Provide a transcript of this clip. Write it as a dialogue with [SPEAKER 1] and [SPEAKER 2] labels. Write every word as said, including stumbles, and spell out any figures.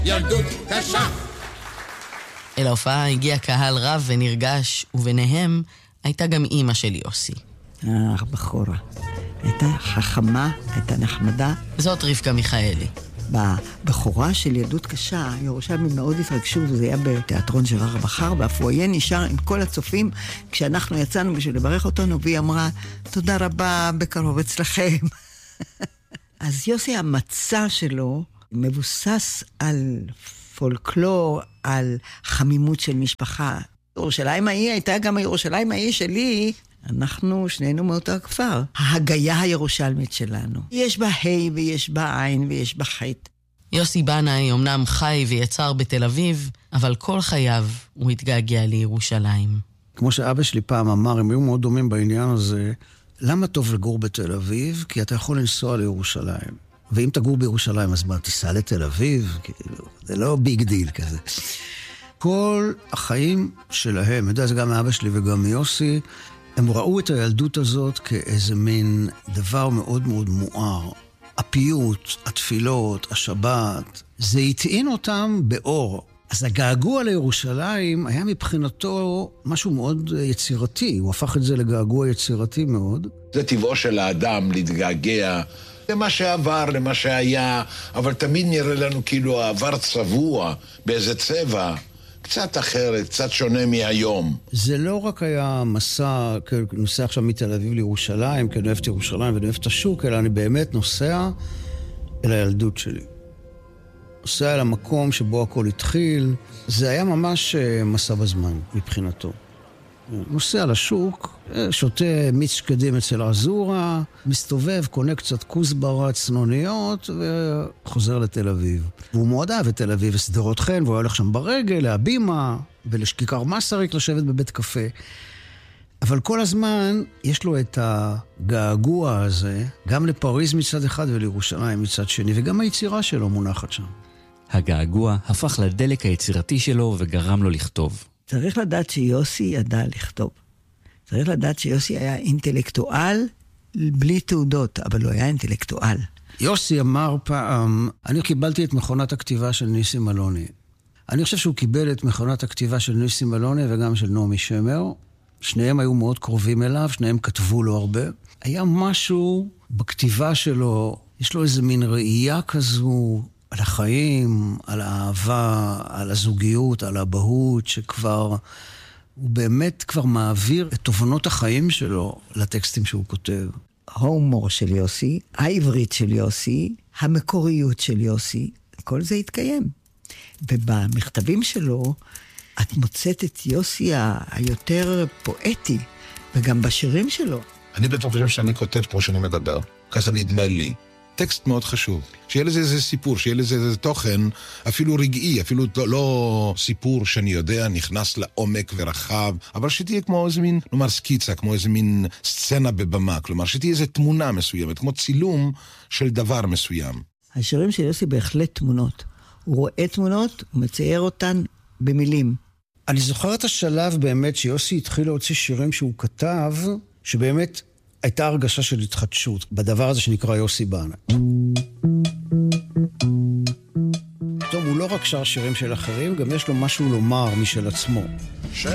[SPEAKER 1] ילדות קשה.
[SPEAKER 2] אל ההופעה הגיע קהל רב ונרגש, וביניהם הייתה גם אמא של יוסי.
[SPEAKER 3] אה, בחורה. הייתה חכמה, הייתה נחמדה.
[SPEAKER 2] זאת רבקה מיכאלי.
[SPEAKER 3] בבחורה של ילדות קשה, ירושלמים מאוד התרגשו, וזה היה בתיאטרון ז'רר בחר, והפואיה נשאר עם כל הצופים, כשאנחנו יצאנו בשביל לברך אותנו, והיא אמרה, תודה רבה, בקרוב אצלכם. אז יוסי, המצע שלו מבוסס על פולקלור, על חמימות של משפחה. ירושלים ההיא הייתה גם הירושלים ההיא שלי, אנחנו שנינו מאותו הכפר. ההגייה הירושלמית שלנו. יש בה ה' ויש בה עין ויש בה חטא.
[SPEAKER 2] יוסי בנאי אמנם חי ויצר בתל אביב, אבל כל חייו הוא התגעגע לירושלים.
[SPEAKER 4] כמו שאבא שלי פעם אמר, הם היו מאוד דומים בעניין הזה, למה טוב לגור בתל אביב? כי אתה יכול לנסוע לירושלים. ואם תגור בירושלים, אז מה, תיסע לתל אביב? כאילו, זה לא ביג דיל כזה. כל החיים שלהם, יודע, זה גם מאבא שלי וגם מיוסי, הם ראו את הילדות הזאת כאיזה מין דבר מאוד מאוד מואר. הפיוט, התפילות, השבת, זה הטעין אותם באור. אז הגעגוע לירושלים היה מבחינתו משהו מאוד יצירתי. הוא הפך את זה לגעגוע יצירתי מאוד.
[SPEAKER 1] זה טבעו של האדם להתגעגע למה שעבר, למה שהיה, אבל תמיד נראה לנו כאילו העבר צבוע באיזה צבע. קצת אחרת, קצת שונה מהיום.
[SPEAKER 4] זה לא רק היה מסע, נוסע עכשיו מתל אביב לירושלים, כי אני אוהב את ירושלים ואני אוהב את השוק, אלא אני באמת נוסע אל הילדות שלי. נוסע אל המקום שבו הכל התחיל. זה היה ממש מסע בזמן מבחינתו. נוסע לשוק, שותה מיץ שקדים אצל עזורה, מסתובב, קונה קצת כוסברה, צנוניות, וחוזר לתל אביב. והוא מאוד אהב את תל אביב וסדרות חן, והוא הולך שם ברגל, להבימה, ולשכיכר מסריק לשבת בבית קפה. אבל כל הזמן יש לו את הגעגוע הזה, גם לפריז מצד אחד ולירושלים מצד שני, וגם היצירה שלו מונחת שם.
[SPEAKER 5] הגעגוע הפך לדלק היצירתי שלו וגרם לו לכתוב.
[SPEAKER 3] צריך לדעת שיוסי ידע לכתוב. צריך לדעת שיוסי היה אינטלקטואל בלי תעודות, אבל הוא היה אינטלקטואל.
[SPEAKER 4] יוסי אמר פעם, אני קיבלתי את מכונת הכתיבה של ניסים אלוני. אני חושב שהוא קיבל את מכונת הכתיבה של ניסים אלוני וגם של נעמי שמר. שניהם היו מאוד קרובים אליו, שניהם כתבו לו הרבה. היה משהו בכתיבה שלו, יש לו איזה מין ראייה כזו, על החיים, על האהבה, על הזוגיות, על הבהות, שכבר, הוא באמת כבר מעביר את תובנות החיים שלו לטקסטים שהוא כותב.
[SPEAKER 3] ההומור של יוסי, העברית של יוסי, המקוריות של יוסי, כל זה התקיים. ובמכתבים שלו, את מוצאת את יוסי היותר פואטי, וגם בשירים שלו.
[SPEAKER 1] אני בטח חושב שאני כותב כמו שאני מדבר, כזה נדמה לי. טקסט מאוד חשוב. שיהיה לזה איזה סיפור, שיהיה לזה איזה תוכן, אפילו רגעי, אפילו לא סיפור שאני יודע, נכנס לעומק ורחב, אבל שתהיה כמו איזה מין, נאמר סקיצה, כמו איזה מין סצנה בבמה, כלומר שתהיה איזה תמונה מסוימת, כמו צילום של דבר מסוים.
[SPEAKER 3] השירים של יוסי בהחלט תמונות. הוא רואה תמונות, הוא מצייר אותן במילים.
[SPEAKER 4] אני זוכר את השלב באמת שיוסי התחיל להוציא שירים שהוא כתב, שבאמת הייתה הרגשה של התחדשות בדבר הזה שנקרא יוסי בנאי. טוב, הוא לא רק שר שירים של אחרים, גם יש לו משהו לומר משל עצמו.